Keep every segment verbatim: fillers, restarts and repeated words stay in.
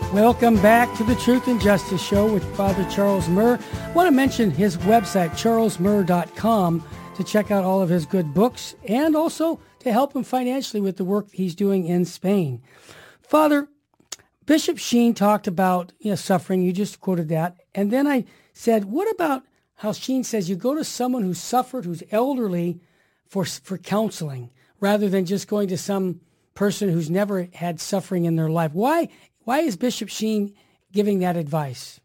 Welcome back to the Truth and Justice Show with Father Charles Murr. I want to mention his website, charles murr dot com, to check out all of his good books and also to help him financially with the work he's doing in Spain. Father, Bishop Sheen talked about, you know, suffering. You just quoted that. And then I said, what about how Sheen says you go to someone who's suffered, who's elderly, for for counseling, rather than just going to some person who's never had suffering in their life? Why why is Bishop Sheen giving that advice?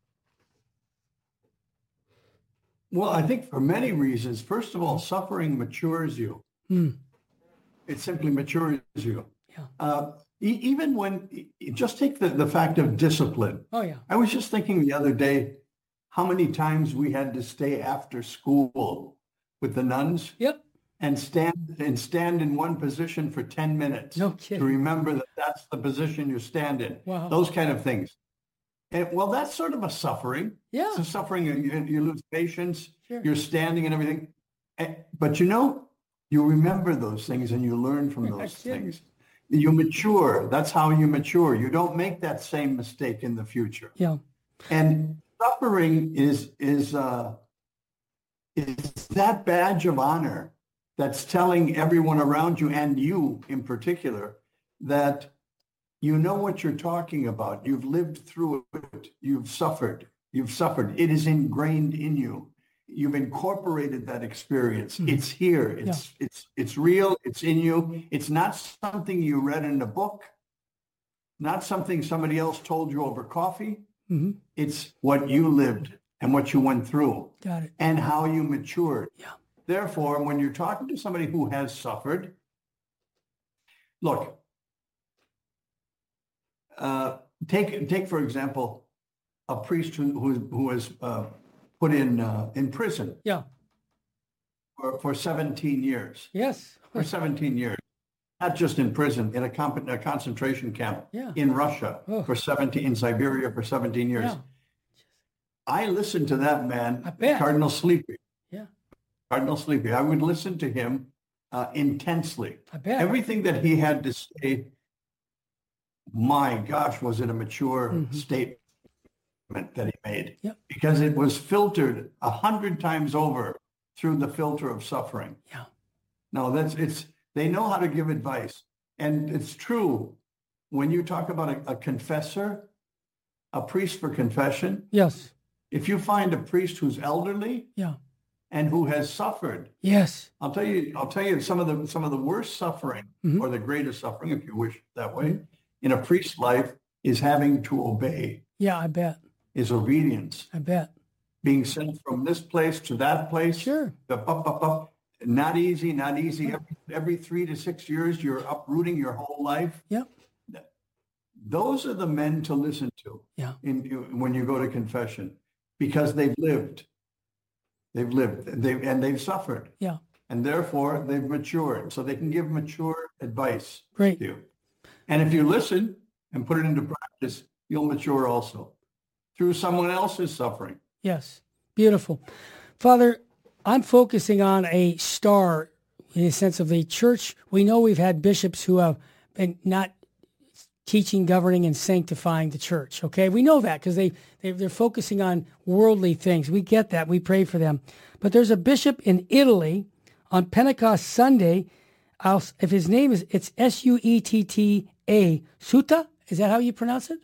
Well, I think for many reasons. First of all, suffering matures you. Hmm. It simply matures you. Yeah. Uh, e- even when, just take the, the fact of discipline. Oh, yeah. I was just thinking the other day how many times we had to stay after school with the nuns. Yep. And stand and stand in one position for ten minutes. No kidding. To remember that that's the position you stand in. Wow. Those kind of things. And, well, that's sort of a suffering. Yeah. It's a suffering. You, you lose patience. Sure. You're standing and everything. And, but you know, you remember those things and you learn from those things. You mature. That's how you mature. You don't make that same mistake in the future. Yeah. And suffering is is uh, is that badge of honor that's telling everyone around you, and you in particular, that you know what you're talking about. You've lived through it. You've suffered. You've suffered. It is ingrained in you. You've incorporated that experience. Mm-hmm. It's here. It's yeah. it's it's real. It's in you. It's not something you read in a book, not something somebody else told you over coffee. Mm-hmm. It's what you lived and what you went through. Got it. And how you matured. Yeah. Therefore, when you're talking to somebody who has suffered, look, uh, take take for example, a priest who who, who was uh, put in uh, in prison. Yeah. For, for seventeen years. Yes. For seventeen years, not just in prison, in a, comp- a concentration camp. Yeah. In Russia oh. for seventeen, in Siberia for seventeen years. Yeah. I listened to that man, I bet. Cardinal Sleepy. Yeah. Cardinal Sleepy. I would listen to him uh, intensely. I bet. Everything that he had to say, my gosh, was it a mature mm-hmm. statement that he made? Yep. Because it was filtered a hundred times over through the filter of suffering. Yeah. No, that's it's. They know how to give advice, and it's true. When you talk about a, a confessor, a priest for confession. Yes. If you find a priest who's elderly. Yeah. And who has suffered. Yes. I'll tell you, I'll tell you some of the some of the worst suffering mm-hmm. or the greatest suffering, if you wish that way, in a priest's life is having to obey. Yeah, I bet. Is obedience. I bet. Being sent from this place to that place. Sure. The, up, up, up. Not easy, not easy. Every, every three to six years, you're uprooting your whole life. Yep. Those are the men to listen to. Yeah. In, when you go to confession, because they've lived. They've lived, they and they've suffered. Yeah. And therefore, they've matured. So they can give mature advice Great. to you. And if you listen and put it into practice, you'll mature also through someone else's suffering. Yes. Beautiful. Father, I'm focusing on a star in the sense of the church. We know we've had bishops who have been not teaching, governing, and sanctifying the church. Okay, we know that because they, they, they're focusing on worldly things. We get that. We pray for them. But there's a bishop in Italy on Pentecost Sunday. I'll, if his name is, it's S U E T T A, Sutta? Is that how you pronounce it?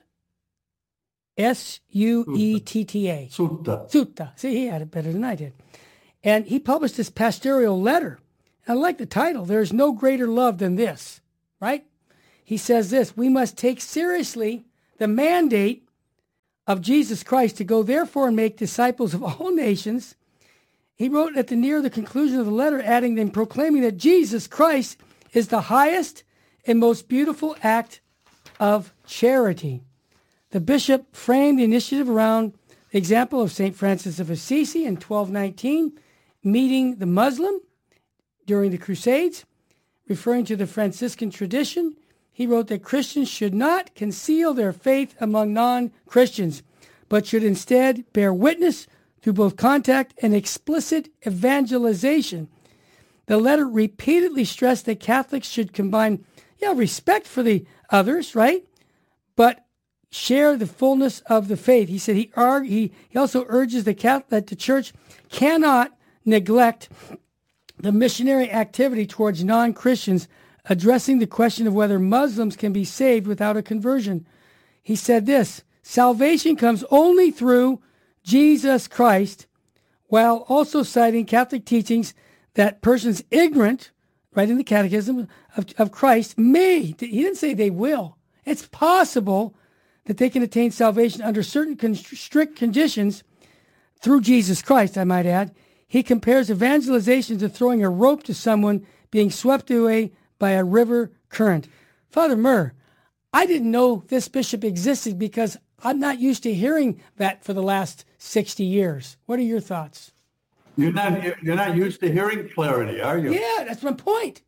S U E T T A. Sutta. Sutta. See, he had it better than I did. And he published this pastoral letter. I like the title. There's no greater love than this, right? He says this: we must take seriously the mandate of Jesus Christ to go therefore and make disciples of all nations. He wrote at the near the conclusion of the letter, adding then proclaiming that Jesus Christ is the highest and most beautiful act of charity. The bishop framed the initiative around the example of Saint Francis of Assisi in twelve nineteen, meeting the Muslim during the Crusades, referring to the Franciscan tradition. He wrote that Christians should not conceal their faith among non-Christians, but should instead bear witness through both contact and explicit evangelization. The letter repeatedly stressed that Catholics should combine, yeah, respect for the others, right? But share the fullness of the faith. He said he arg- he, he also urges the Catholic, that the church cannot neglect the missionary activity towards non-Christians, addressing the question of whether Muslims can be saved without a conversion. He said this: salvation comes only through Jesus Christ, while also citing Catholic teachings that persons ignorant, right in the Catechism of, of Christ, may, he didn't say they will, it's possible that they can attain salvation under certain con- strict conditions through Jesus Christ, I might add. He compares evangelization to throwing a rope to someone being swept away by a river current. Father Murr, I didn't know this bishop existed because I'm not used to hearing that for the last sixty years. What are your thoughts? You're not you're not used to hearing clarity, are you? Yeah, that's my point.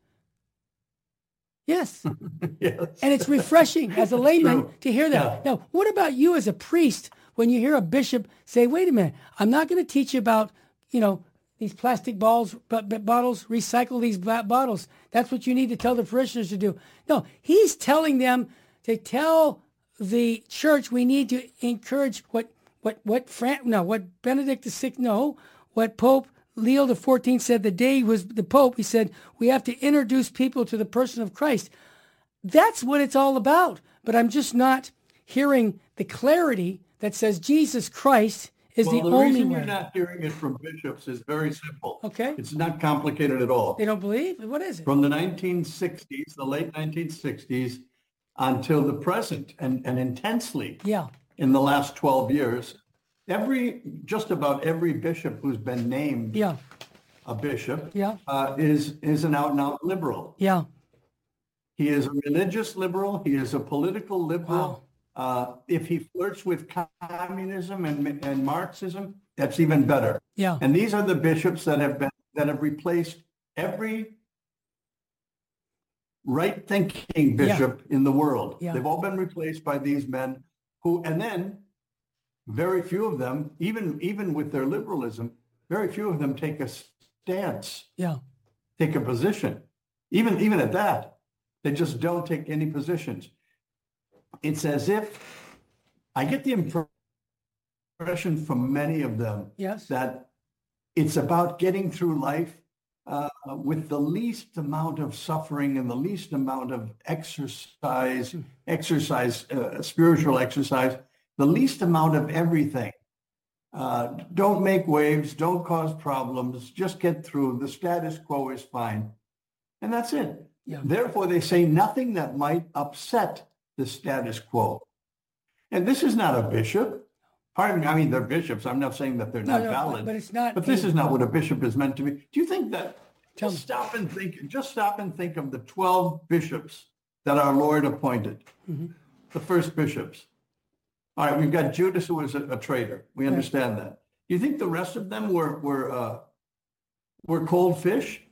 Yes. Yes. And it's refreshing as a layman True. to hear that. Yeah. Now, what about you as a priest when you hear a bishop say, wait a minute, I'm not going to teach you about, you know, these plastic balls, b- b- bottles, recycle these b- bottles. That's what you need to tell the parishioners to do. No, he's telling them to tell the church we need to encourage what what what Fran- no what Benedict the Sixth no what Pope Leo the Fourteenth said the day he was the Pope. He said we have to introduce people to the person of Christ. That's what it's all about. But I'm just not hearing the clarity that says Jesus Christ is Well, the, the only reason way. you're not hearing it from bishops is very simple. Okay. It's not complicated at all. They don't believe? What is it? From the nineteen sixties, the late nineteen sixties, until the present, and, and intensely Yeah. in the last twelve years, every just about every bishop who's been named Yeah. a bishop Yeah. uh, is is an out and out liberal. Yeah. He is a religious liberal. He is a political liberal. Wow. Uh, if he flirts with communism and, and Marxism, that's even better. Yeah. And these are the bishops that have been that have replaced every right-thinking bishop in the world. Yeah. They've all been replaced by these men who, and then very few of them, even even with their liberalism, very few of them take a stance, Yeah. take a position. Even even at that, they just don't take any positions. It's as if I get the impression from many of them Yes. that it's about getting through life uh, with the least amount of suffering and the least amount of exercise, exercise, uh, spiritual exercise, the least amount of everything. Uh, don't make waves, don't cause problems, just get through. The status quo is fine. And that's it. Yeah. Therefore, they say nothing that might upset the status quo. And this is not a bishop. Pardon me, I mean, they're bishops. I'm not saying that they're No, not no, valid. but it's not. But this is not what a bishop is meant to be. Do you think that, Tell just me. stop and think, just stop and think of the twelve bishops that our Lord appointed, Mm-hmm. the first bishops. All right, we've got Judas, who was a, a traitor. We understand that. Do you think the rest of them were, were, uh, were cold fish?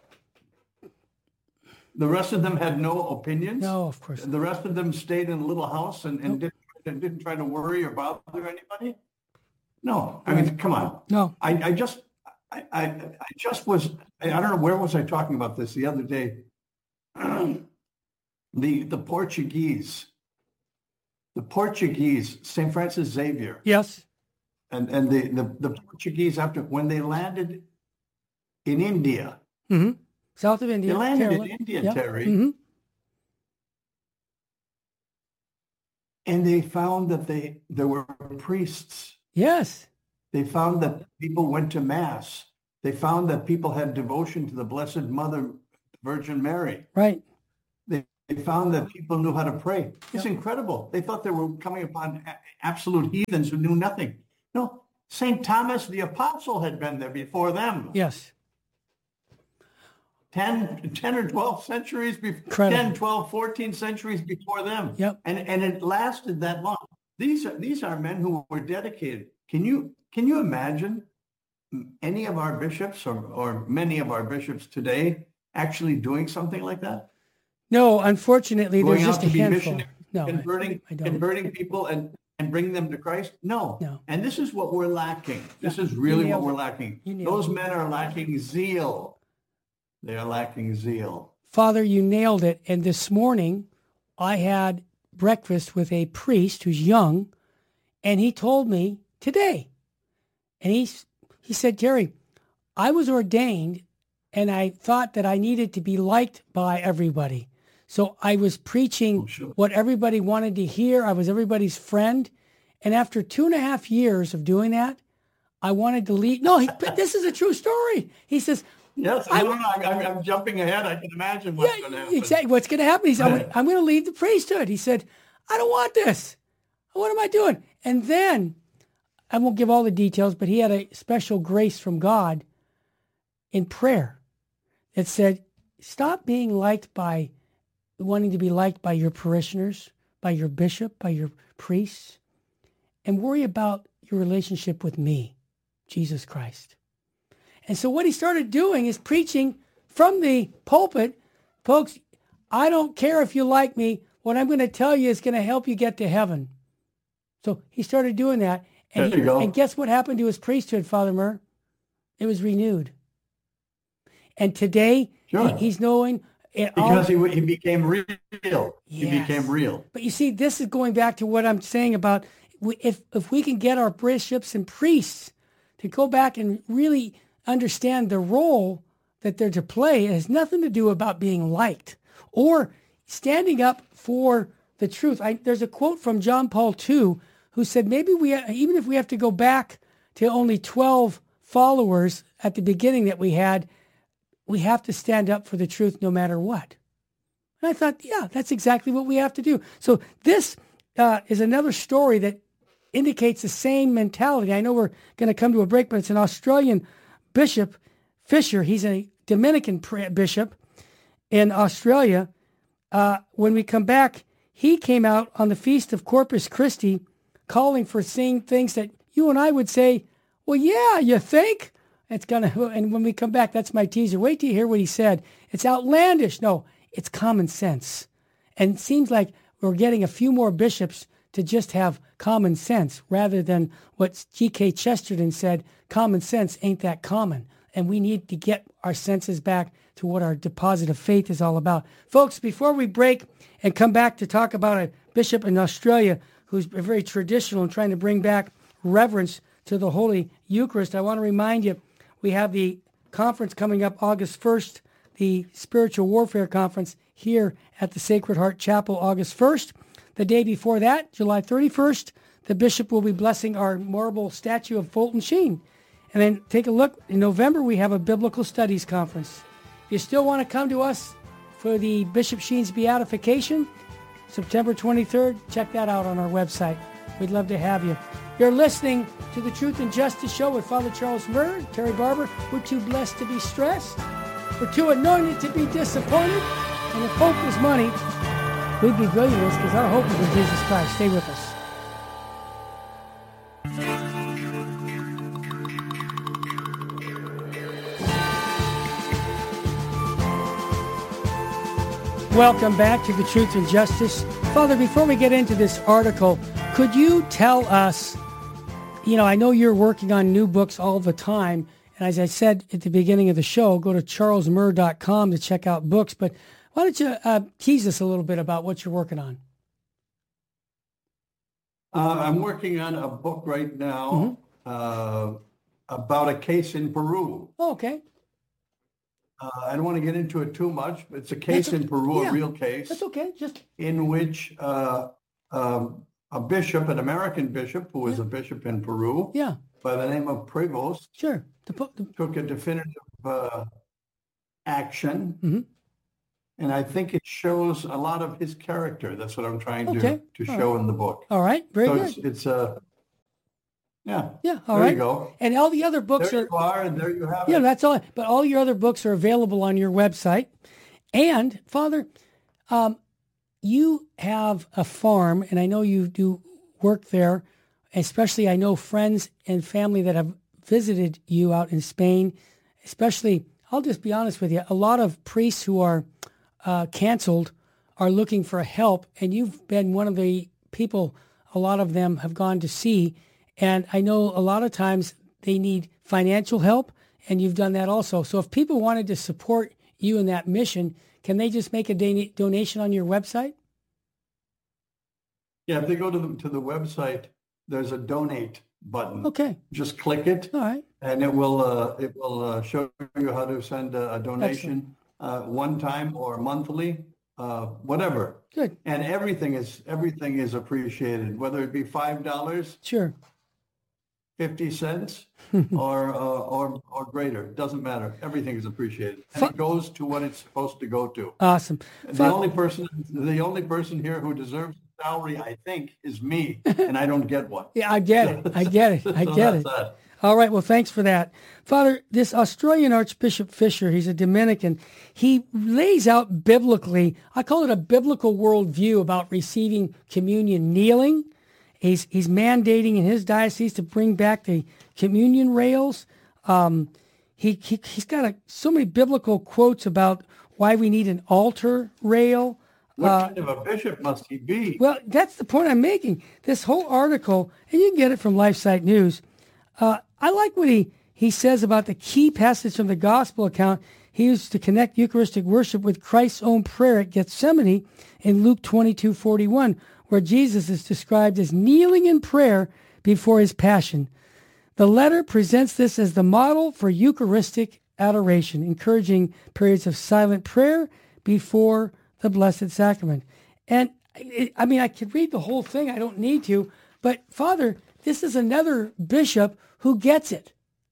The rest of them had no opinions? No, of course. The rest of them stayed in a little house and, and, didn't, and didn't try to worry or bother anybody? No, I mean, come on. No. I, I just, I, I, I just was, I don't know, where was I talking about this the other day? the, the Portuguese, the Portuguese, Saint Francis Xavier, Yes. and, and the, the, the Portuguese, after, when they landed in India, Mm-hmm. South of India. they landed Kerala. in India, Yeah. Terry, Mm-hmm. and they found that they there were priests. Yes. They found that people went to mass. They found that people had devotion to the Blessed Mother, Virgin Mary. Right. They, they found that people knew how to pray. It's Yep. incredible. They thought they were coming upon a- absolute heathens who knew nothing. No, Saint Thomas the Apostle had been there before them. Yes. ten, ten or twelve centuries before, Incredible. ten, twelve, fourteen centuries before them. Yep. And, and it lasted that long. These are, these are men who were dedicated. Can you, can you imagine any of our bishops or, or many of our bishops today actually doing something like that? No, unfortunately, Going there's out just a to be handful. missionaries, No, I- converting, I don't. converting people and, and bringing them to Christ? No. No. And this is what we're lacking. This Yeah, is you really what nailed we're it. lacking. You nailed Those it. men are lacking zeal. They are lacking zeal. Father, you nailed it. And this morning, I had breakfast with a priest who's young, and he told me today, and he, he said, Terry, I was ordained and I thought that I needed to be liked by everybody. So I was preaching Oh, sure. what everybody wanted to hear. I was everybody's friend. And after two and a half years of doing that, I wanted to leave. No, he, this is a true story. He says, Yes, I- no, no, I'm, I'm, I'm jumping ahead. I can imagine what's yeah, going to happen. exactly. What's going to happen? He said, I'm, I'm going to leave the priesthood. He said, I don't want this. What am I doing? And then, I won't give all the details, but he had a special grace from God in prayer that said, stop being liked by, wanting to be liked by your parishioners, by your bishop, by your priests, and worry about your relationship with me, Jesus Christ. And so what he started doing is preaching from the pulpit, folks, I don't care if you like me. What I'm going to tell you is going to help you get to heaven. So he started doing that. And, There you he, go. and guess what happened to his priesthood, Father Murr? It was renewed. And today, Sure. he, he's knowing it all. Because he, he became real. He Yes. became real. But you see, this is going back to what I'm saying about we- if if we can get our bishops and priests to go back and really understand the role that they're to play, it has nothing to do about being liked or standing up for the truth. I, there's a quote from John Paul the Second who said, maybe we, even if we have to go back to only twelve followers at the beginning that we had, we have to stand up for the truth no matter what. And I thought, yeah, that's exactly what we have to do. So this uh, is another story that indicates the same mentality. I know we're going to come to a break, but it's an Australian bishop, Fisher. He's a Dominican bishop in Australia. Uh, when we come back, he came out on the Feast of Corpus Christi calling for seeing things that you and I would say, well, yeah, you think? It's gonna, and when we come back, that's my teaser. Wait till you hear what he said. It's outlandish. No, it's common sense. And it seems like we're getting a few more bishops to just have common sense rather than what G K Chesterton said, common sense ain't that common. And we need to get our senses back to what our deposit of faith is all about. Folks, before we break and come back to talk about a bishop in Australia who's very traditional and trying to bring back reverence to the Holy Eucharist, I want to remind you, we have the conference coming up August first, the Spiritual Warfare Conference here at the Sacred Heart Chapel August first. The day before that, July thirty-first, the bishop will be blessing our marble statue of Fulton Sheen. And then take a look, in November we have a Biblical Studies Conference. If you still want to come to us for the Bishop Sheen's beatification, September twenty-third, check that out on our website. We'd love to have you. You're listening to the Truth and Justice Show with Father Charles Murr, Terry Barber. We're too blessed to be stressed. We're too anointed to be disappointed. And if hope was money, we'd be billionaires because our hope is in Jesus Christ. Stay with us. Welcome back to the Truth and Justice. Father, before we get into this article, could you tell us, you know, I know you're working on new books all the time, and as I said at the beginning of the show, go to charles murr dot com to check out books, but why don't you uh, tease us a little bit about what you're working on? Uh, I'm working on a book right now Mhm. uh, about a case in Peru. Oh, okay. Uh, I don't want to get into it too much, but it's a case That's in Peru, yeah. a real case, That's okay. Just in which uh, um, a bishop, an American bishop who was a bishop in Peru yeah, by the name of Prevost, sure. The, po- the, took a definitive uh, action. Mhm. And I think it shows a lot of his character. That's what I'm trying Okay. to, to All show in the book. all right. Very so good. it's, it's a, yeah, Yeah. All there right. you go. And all the other books There are. you are, and there you have Yeah, it. that's all. But all your other books are available on your website. And Father, um, you have a farm, and I know you do work there. Especially, I know friends and family that have visited you out in Spain. Especially, I'll just be honest with you. A lot of priests who are uh, canceled are looking for help, and you've been one of the people. A lot of them have gone to see. And I know a lot of times they need financial help, and you've done that also. So if people wanted to support you in that mission, can they just make a don- donation on your website? Yeah, if they go to the to the website, there's a donate button. Okay. Just click it, All right. and it will uh, it will uh, show you how to send a, a donation uh, one time or monthly, uh, whatever. Good. And everything is everything is appreciated, whether it be five dollars, Sure. fifty cents, or uh, or or greater. It doesn't matter. Everything is appreciated, and it goes to what it's supposed to go to. Awesome. The Fa- only person the only person here who deserves a salary, I think, is me, and I don't get one. Yeah, I get it. I get it. I So get that's it. that. All right. Well, thanks for that. Father, this Australian Archbishop Fisher, he's a Dominican. He lays out biblically, I call it a biblical worldview about receiving communion kneeling. He's, he's mandating in his diocese to bring back the communion rails. Um, he, he, he's got a, so many biblical quotes about why we need an altar rail. What Uh, kind of a bishop must he be? Well, that's the point I'm making. This whole article, and you can get it from LifeSite News. Uh, I like what he, he says about the key passage from the gospel account he used to connect Eucharistic worship with Christ's own prayer at Gethsemane in Luke twenty-two forty-one, where Jesus is described as kneeling in prayer before his passion. The letter presents this as the model for Eucharistic adoration, encouraging periods of silent prayer before the Blessed Sacrament. And it, I mean, I could read the whole thing. I don't need to. But Father, this is another bishop who gets it.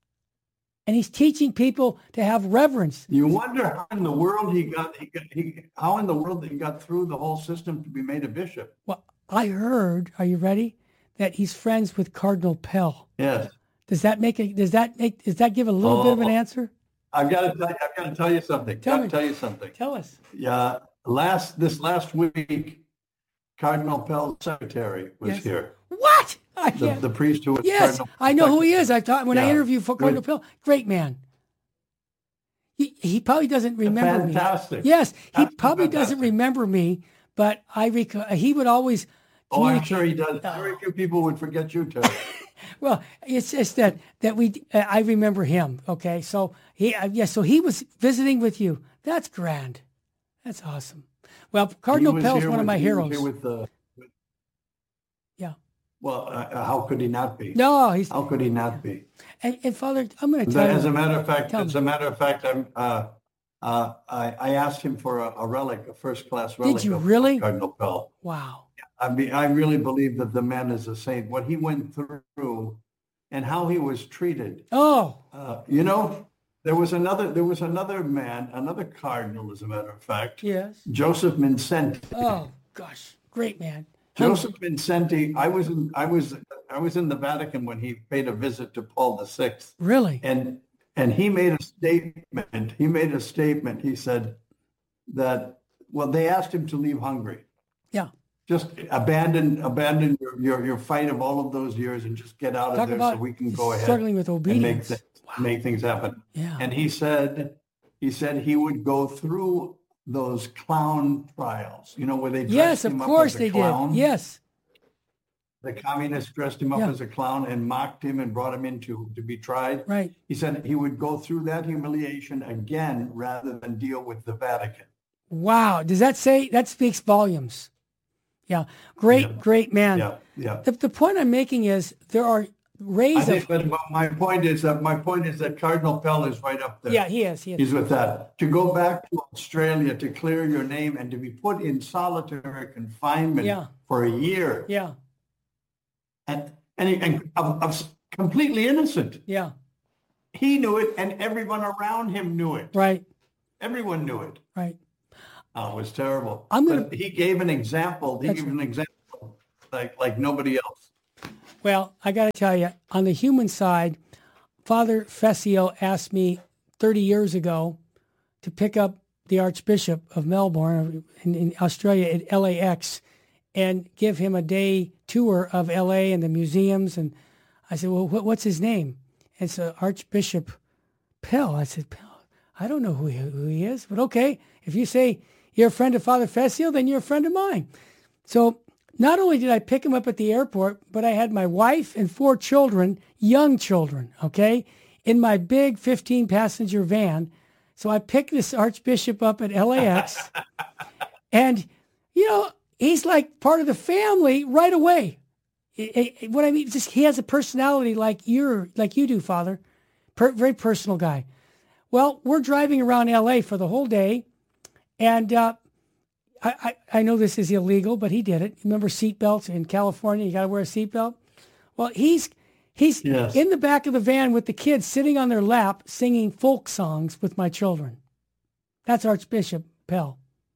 And he's teaching people to have reverence. You wonder how in the world he got, he got he, how in the world he got through the whole system to be made a bishop. Well, I heard, are you ready, that he's friends with Cardinal Pell. Yes. Does that make a, does that make, does that give a little bit of an Oh. answer? I've got to tell you, I've got to tell you something. Tell Got me. to tell you something. Tell us. Yeah, last this last week, Cardinal Pell's secretary was Yes. here. What? I The, can't. the priest who was Yes, Cardinal I know who he secretary. is. I thought when I Yeah. interviewed for Cardinal Pell, great man. He, he probably doesn't remember me. Fantastic. Yes, he Absolutely probably doesn't fantastic. remember me, but I rec- he would always Oh, I'm communicate. sure he does. Very few people would forget you, Terry. Well, it's just that that we uh, I remember him. Okay, so he uh, yeah, so he was visiting with you. That's grand. That's awesome. Well, Cardinal He was Pell's here one of with- my he was heroes. here with the, with- Yeah. well, uh, how could he not be? No, he's How could he not be? and, and Father, I'm going to But tell as a you. matter of fact, Tell as me. a matter of fact, I'm. Uh, uh, I, I asked him for a, a relic, a first-class relic. you of, really? of Cardinal Pell. Wow. I mean, I really believe that the man is a saint. What he went through, and how he was treated. Oh, Uh, you know, there was another. There was another man, another cardinal, as a matter of fact, yes. Joseph Vincenti. Oh gosh, great man. Joseph Vincenti. I was in. I was. I was in the Vatican when he paid a visit to Paul the Sixth, Really? and and he made a statement. He made a statement. He said that. Well, they asked him to leave Hungary. Yeah. Just abandon abandon your, your, your fight of all of those years and just get out Talk of there about so we can go ahead struggling with and make obedience. things, make things happen. Yeah. And he said he said he would go through those clown trials, you know, where they dressed Yes, of him course up as a they clown. did. Yes. The communists dressed him up Yeah. as a clown and mocked him and brought him into to be tried. Right. He said he would go through that humiliation again rather than deal with the Vatican. Wow. Does that say that speaks volumes? Yeah. Great, Yeah. great man. Yeah, yeah. The, the point I'm making is there are I rays think, of. but my point is that my point is that Cardinal Pell is right up there. Yeah, he is. He is. He's with that. To go back to Australia to clear your name and to be put in solitary confinement Yeah. for a year, Yeah. and and, he, and of, of completely innocent. Yeah. He knew it, and everyone around him knew it. Right. Everyone knew it. Right. Oh, it was terrible. I'm gonna- But he gave an example. He That's gave an example like like nobody else. Well, I got to tell you, on the human side, Father Fessio asked me thirty years ago to pick up the Archbishop of Melbourne in, in Australia at L A X and give him a day tour of L A and the museums. And I said, well, what, what's his name? And so Archbishop Pell. I said, Pell, I don't know who he, who he is, but okay. If you say you're a friend of Father Fessio, then you're a friend of mine. So not only did I pick him up at the airport, but I had my wife and four children, young children, okay, in my big fifteen passenger van. So I picked this Archbishop up at L A X. And, you know, he's like part of the family right away. It, it, what I mean, just he has a personality like you're, like you do, Father. Per, very personal guy. Well, we're driving around L A for the whole day, and uh, I, I, I know this is illegal, but he did it. Remember seatbelts in California? You got to wear a seatbelt. Well, he's he's Yes. in the back of the van with the kids sitting on their lap singing folk songs with my children. That's Archbishop Pell.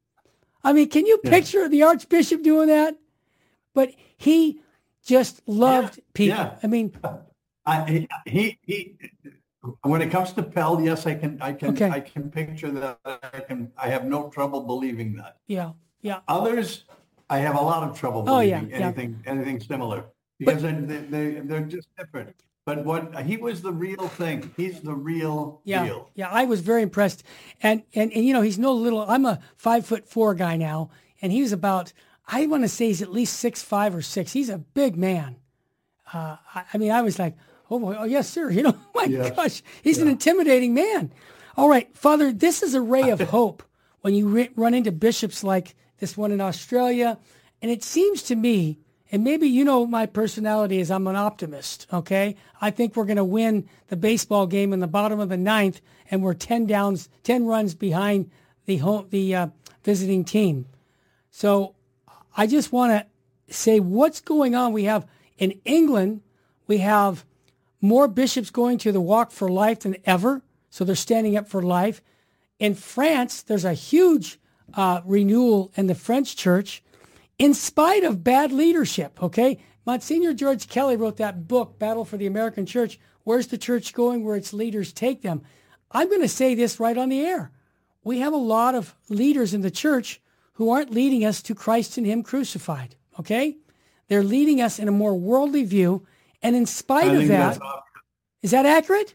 I mean, can you Yeah. picture the Archbishop doing that? But he just loved Yeah, people. yeah. I mean, I, he, he, when it comes to Pell, yes, I can, I can, Okay. I can picture that. I can, I have no trouble believing that. yeah, yeah. Others, I have a lot of trouble Oh, yeah, believing yeah. anything, anything similar because they, they, they, they're just different. But what he was the real thing. He's the real Yeah, deal. yeah, I was very impressed, and, and and you know he's no little. I'm a five foot four guy now, and he was about. I want to say he's at least six five or six. He's a big man. Uh, I, I mean, I was like, oh, boy, oh yes, sir. You know, my Yes. gosh, he's an intimidating man. All right, Father, this is a ray of hope when you re- run into bishops like this one in Australia, and it seems to me. And maybe you know my personality is I'm an optimist, okay? I think we're going to win the baseball game in the bottom of the ninth, and we're ten downs, ten runs behind the home, the uh, visiting team. So I just want to say what's going on. We have in England, we have more bishops going to the Walk for Life than ever, so they're standing up for life. In France, there's a huge uh, renewal in the French church. In spite of bad leadership, okay? Monsignor George Kelly wrote that book, Battle for the American Church. Where's the church going? Where its leaders take them. I'm going to say this right on the air. We have a lot of leaders in the church who aren't leading us to Christ and Him crucified, okay? They're leading us in a more worldly view. And in spite I of think that, that's obvious. is that accurate?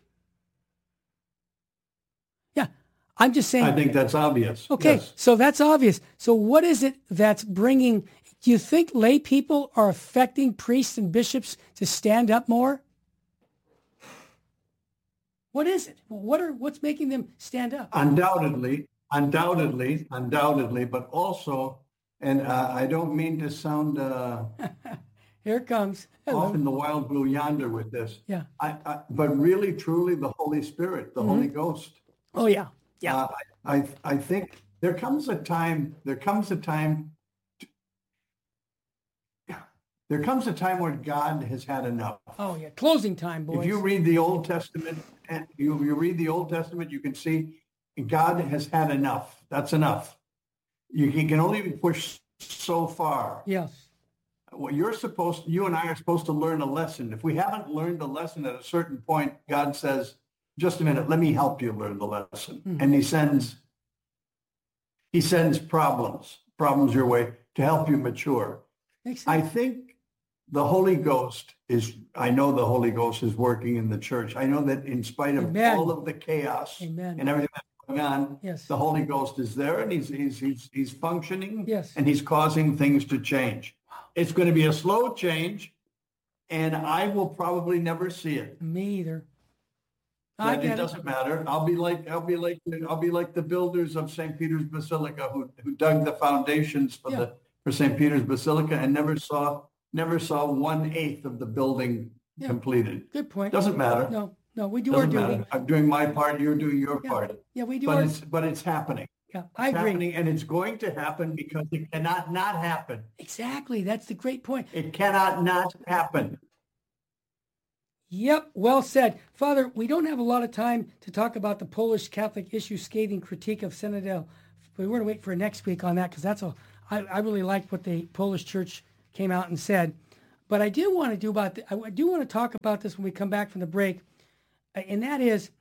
Yeah, I'm just saying. I think that's obvious. Okay, Yes. so that's obvious. So what is it that's bringing, do you think lay people are affecting priests and bishops to stand up more? What is it? What are, what's making them stand up? Undoubtedly, undoubtedly, undoubtedly, but also, and uh, I don't mean to sound uh, Here it comes. off Hello. in the wild blue yonder with this. Yeah. I, I, but really, truly, the Holy Spirit, the Holy Ghost. Oh, yeah. Yeah. Uh, I, I think there comes a time, there comes a time, there comes a time where God has had enough. Oh, yeah. Closing time, boys. If you read the Old Testament, and you, you read the Old Testament, you can see God has had enough. That's enough. You can, can only be pushed so far. Yes. Well, you're supposed, you and I are supposed to learn a lesson. If we haven't learned a lesson at a certain point, God says, just a minute, let me help you learn the lesson. Mm-hmm. And he sends, he sends problems, problems your way to help you mature. Makes sense. I think the Holy Ghost is, I know the Holy Ghost is working in the church. I know that in spite of Amen. all of the chaos Amen. and everything that's going on, Yes. the Holy Ghost is there and he's, he's, he's, he's functioning Yes. and he's causing things to change. It's going to be a slow change and I will probably never see it. Me either. I But get it it. doesn't matter. I'll be like, I'll be like, I'll be like the builders of Saint Peter's Basilica who, who dug the foundations for Yeah. the, for Saint Peter's Basilica and never saw, never saw one eighth of the building Yeah. completed. Good point. Doesn't matter. No, no, we do Doesn't our duty. matter. I'm doing my part. You're doing your Yeah. part. Yeah, we do But our, it's, but it's happening. yeah, I It's agree. happening and it's going to happen because it cannot not happen. Exactly. That's the great point. It cannot not happen. Yep, well said. Father, we don't have a lot of time to talk about the Polish Catholic issue scathing critique of Synodal. We're going to wait for next week on that because that's a, I, I really liked what the Polish church came out and said. But I do want to do about, the, I do want to talk about this when we come back from the break. uh, And that is,